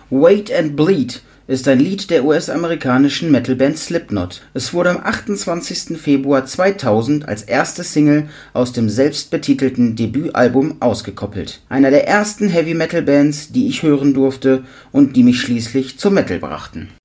Wait and Bleed ist ein Lied der US-amerikanischen Metalband Slipknot. Es wurde am 28. Februar 2000 als erste Single aus dem selbstbetitelten Debütalbum ausgekoppelt. Einer der ersten Heavy-Metal-Bands, die ich hören durfte und die mich schließlich zum Metal brachten.